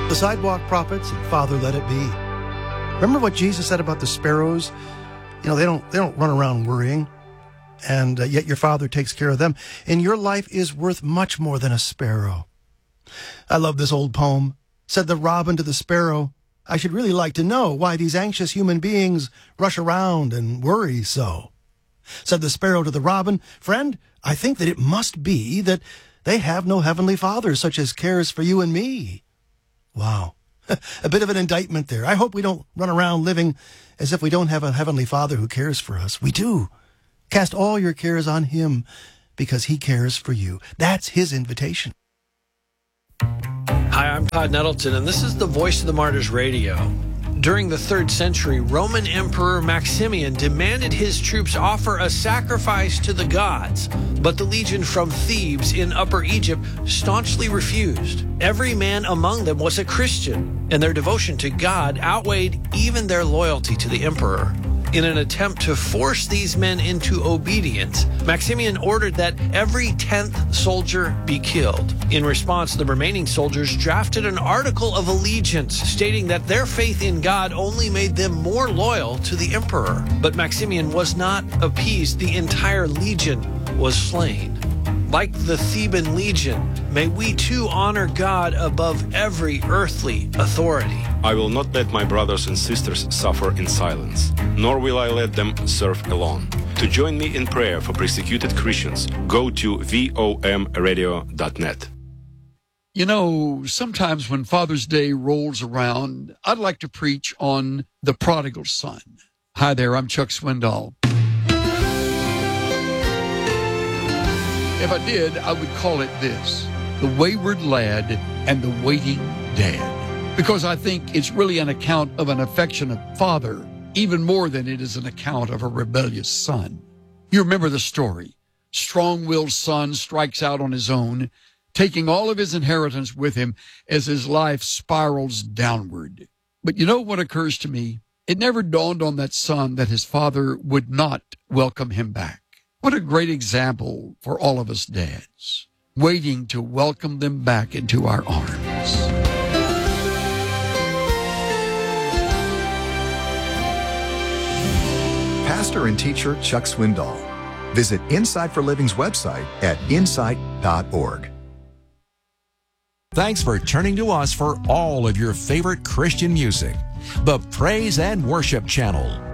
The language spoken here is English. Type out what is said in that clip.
The sidewalk prophets and Father Let It Be. Remember what Jesus said about the sparrows? You know, they don't run around worrying, and yet your Father takes care of them. And your life is worth much more than a sparrow. I love this old poem. Said the robin to the sparrow, I should really like to know why these anxious human beings rush around and worry so. Said the sparrow to the robin, friend, I think that it must be that they have no heavenly Father such as cares for you and me. Wow. A bit of an indictment there. I hope we don't run around living as if we don't have a heavenly Father who cares for us. We do. Cast all your cares on him because he cares for you. That's his invitation. Hi, I'm Todd Nettleton, and this is the Voice of the Martyrs Radio. During the 3rd century, Roman Emperor Maximian demanded his troops offer a sacrifice to the gods, but the legion from Thebes in Upper Egypt staunchly refused. Every man among them was a Christian, and their devotion to God outweighed even their loyalty to the emperor. In an attempt to force these men into obedience, Maximian ordered that every 10th soldier be killed. In response, the remaining soldiers drafted an article of allegiance stating that their faith in God only made them more loyal to the emperor. But Maximian was not appeased. The entire legion was slain. Like the Theban legion, may we too honor God above every earthly authority. I will not let my brothers and sisters suffer in silence, nor will I let them serve alone. To join me in prayer for persecuted Christians, go to vomradio.net. You know, sometimes when Father's Day rolls around, I'd like to preach on the prodigal son. Hi there, I'm Chuck Swindoll. If I did, I would call it this: the wayward lad and the waiting dad. Because I think it's really an account of an affectionate father, even more than it is an account of a rebellious son. You remember the story. Strong-willed son strikes out on his own, taking all of his inheritance with him as his life spirals downward. But you know what occurs to me? It never dawned on that son that his father would not welcome him back. What a great example for all of us dads, waiting to welcome them back into our arms. Pastor and teacher Chuck Swindoll. Visit Insight for Living's website at insight.org. Thanks for turning to us for all of your favorite Christian music. The Praise and Worship Channel.